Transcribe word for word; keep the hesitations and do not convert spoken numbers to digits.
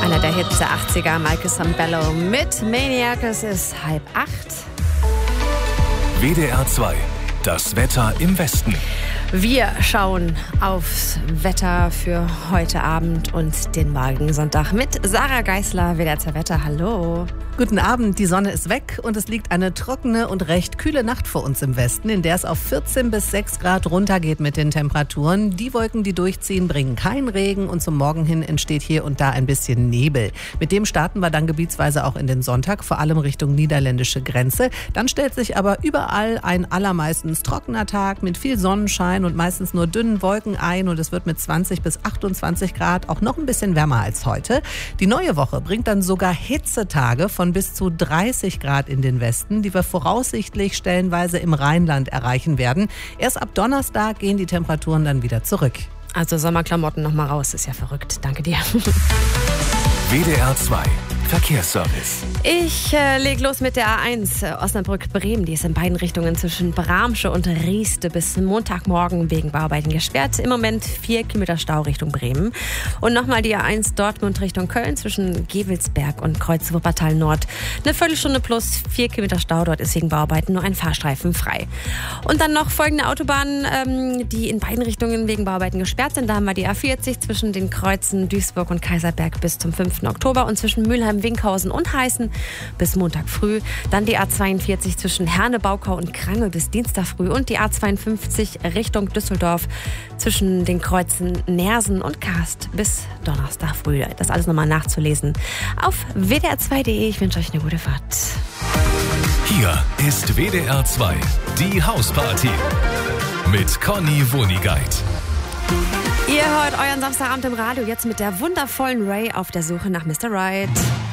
Einer der Hits der achtziger, Michael Sambello mit Maniac. Es ist halb acht. W D R zwei, das Wetter im Westen. Wir schauen aufs Wetter für heute Abend und den morgigen Sonntag mit Sarah Geisler, W D R zwei Wetter. Hallo. Guten Abend, die Sonne ist weg und es liegt eine trockene und recht kühle Nacht vor uns im Westen, in der es auf vierzehn bis sechs Grad runtergeht mit den Temperaturen. Die Wolken, die durchziehen, bringen keinen Regen und zum Morgen hin entsteht hier und da ein bisschen Nebel. Mit dem starten wir dann gebietsweise auch in den Sonntag, vor allem Richtung niederländische Grenze. Dann stellt sich aber überall ein allermeistens trockener Tag mit viel Sonnenschein und meistens nur dünnen Wolken ein und es wird mit zwanzig bis achtundzwanzig Grad auch noch ein bisschen wärmer als heute. Die neue Woche bringt dann sogar Hitzetage von von bis zu dreißig Grad in den Westen, die wir voraussichtlich stellenweise im Rheinland erreichen werden. Erst ab Donnerstag gehen die Temperaturen dann wieder zurück. Also Sommerklamotten noch mal raus, ist ja verrückt. Danke dir. W D R zwei Verkehrsservice. Ich äh, lege los mit der A eins äh, Osnabrück-Bremen. Die ist in beiden Richtungen zwischen Bramsche und Rieste bis Montagmorgen wegen Bauarbeiten gesperrt. Im Moment vier Kilometer Stau Richtung Bremen. Und nochmal die A eins Dortmund Richtung Köln zwischen Gevelsberg und Kreuz Wuppertal Nord. Eine Viertelstunde plus vier Kilometer Stau. Dort ist wegen Bauarbeiten nur ein Fahrstreifen frei. Und dann noch folgende Autobahnen, ähm, die in beiden Richtungen wegen Bauarbeiten gesperrt sind. Da haben wir die A vierzig zwischen den Kreuzen Duisburg und Kaiserberg bis zum fünften Oktober und zwischen Mülheim, Winkhausen und Heißen bis Montag früh. Dann die A zweiundvierzig zwischen Herne, Baukau und Krange bis Dienstag früh und die A zweiundfünfzig Richtung Düsseldorf zwischen den Kreuzen Nersen und Karst bis Donnerstag früh. Das alles nochmal nachzulesen auf w d r zwei punkt d e. Ich wünsche euch eine gute Fahrt. Hier ist W D R zwei, die Hausparty mit Conny Wonigkeit. Ihr hört euren Samstagabend im Radio jetzt mit der wundervollen Ray auf der Suche nach Mister Right.